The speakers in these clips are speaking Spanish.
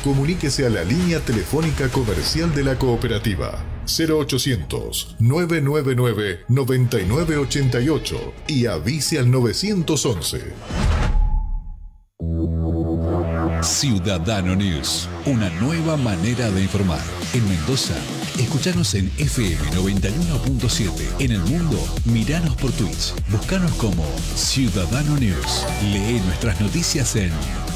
Comuníquese a la línea telefónica comercial de la cooperativa 0800-999-9988 y avise al 911. Ciudadano News, una nueva manera de informar. En Mendoza, escuchanos en FM 91.7. En el mundo, miranos por Twitch. Búscanos como Ciudadano News. Lee nuestras noticias en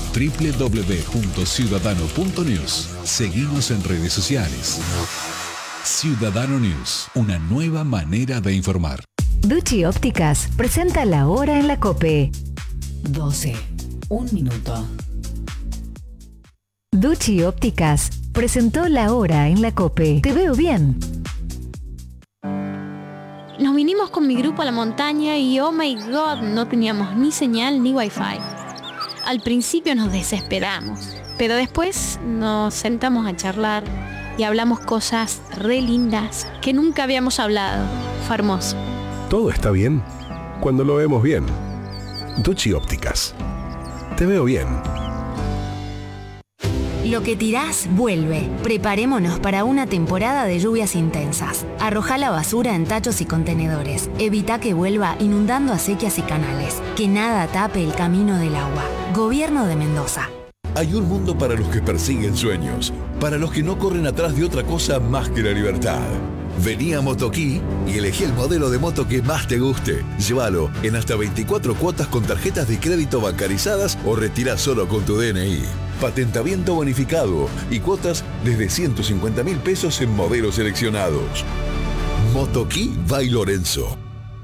www.ciudadano.news. Seguimos en redes sociales. Ciudadano News, una nueva manera de informar. Ducci Ópticas presenta la hora en la COPE. 12. 1 minuto. Ducci Ópticas presentó la hora en la COPE. Te veo bien. Nos vinimos con mi grupo a la montaña y oh my god, no teníamos ni señal ni wifi. Al principio nos desesperamos, pero después nos sentamos a charlar y hablamos cosas re lindas que nunca habíamos hablado. Fue hermoso. Todo está bien cuando lo vemos bien. Ducci Ópticas. Te veo bien. Lo que tirás, vuelve. Preparémonos para una temporada de lluvias intensas. Arrojá la basura en tachos y contenedores. Evita que vuelva inundando acequias y canales. Que nada tape el camino del agua. Gobierno de Mendoza. Hay un mundo para los que persiguen sueños, para los que no corren atrás de otra cosa más que la libertad. Vení a Motoquí y elegí el modelo de moto que más te guste. Llévalo en hasta 24 cuotas con tarjetas de crédito bancarizadas o retirá solo con tu DNI. Patentamiento bonificado y cuotas desde 150.000 pesos en modelos seleccionados. Motoquí by Lorenzo.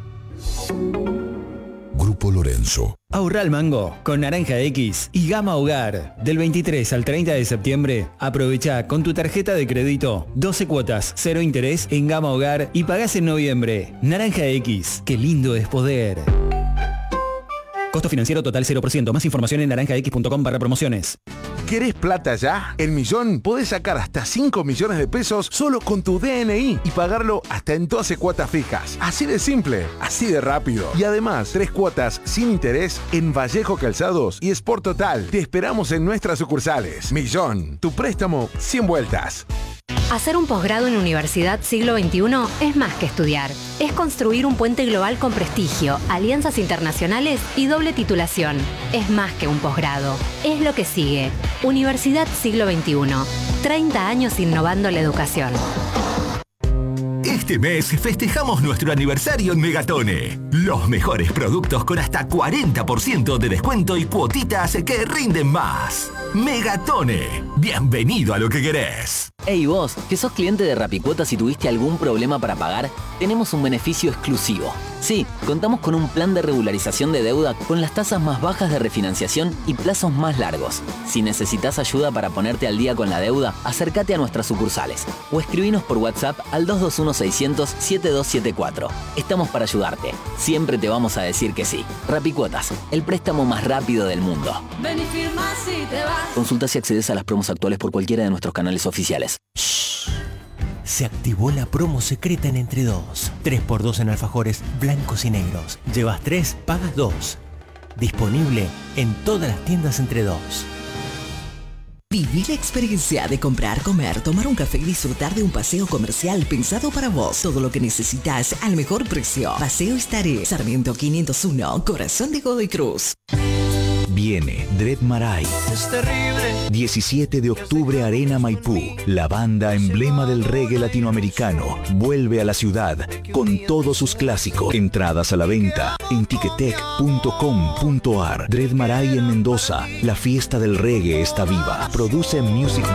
Grupo Lorenzo. Ahorra al mango con Naranja X y Gama Hogar. Del 23 al 30 de septiembre, aprovecha con tu tarjeta de crédito 12 cuotas, 0 interés en Gama Hogar y pagás en noviembre. Naranja X, qué lindo es poder. Costo financiero total 0%. Más información en naranjax.com/promociones. ¿Querés plata ya? En Millón podés sacar hasta 5 millones de pesos solo con tu DNI y pagarlo hasta en 12 cuotas fijas. Así de simple, así de rápido. Y además, 3 cuotas sin interés en Vallejo Calzados y Sport Total. Te esperamos en nuestras sucursales. Millón, tu préstamo 100 vueltas. Hacer un posgrado en Universidad Siglo XXI es más que estudiar. Es construir un puente global con prestigio, alianzas internacionales y doble titulación. Es más que un posgrado. Es lo que sigue. Universidad Siglo XXI. 30 años innovando la educación. Este mes festejamos nuestro aniversario en Megatone. Los mejores productos con hasta 40% de descuento y cuotitas que rinden más. Megatone. Bienvenido a lo que querés. Hey vos, que sos cliente de Rapicuotas y tuviste algún problema para pagar, tenemos un beneficio exclusivo. Sí, contamos con un plan de regularización de deuda con las tasas más bajas de refinanciación y plazos más largos. Si necesitas ayuda para ponerte al día con la deuda, acércate a nuestras sucursales o escribinos por WhatsApp al 221-600-7274. Estamos para ayudarte. Siempre te vamos a decir que sí. Rapicuotas, el préstamo más rápido del mundo. Ven y firma si te vas. Consulta si accedes a las promos actuales por cualquiera de nuestros canales oficiales. Shh. Se activó la promo secreta en Entre 2. 3x2 en alfajores blancos y negros. Llevas 3, pagas 2. Disponible en todas las tiendas Entre 2. Viví la experiencia de comprar, comer, tomar un café y disfrutar de un paseo comercial pensado para vos. Todo lo que necesitas al mejor precio. Paseo Estaré, Sarmiento 501, Corazón de Godoy Cruz. Viene Dread Marai. Es terrible. 17 de octubre, Arena Maipú. La banda emblema del reggae latinoamericano vuelve a la ciudad con todos sus clásicos. Entradas a la venta en ticketek.com.ar. Dread Marai en Mendoza. La fiesta del reggae está viva. Produce Music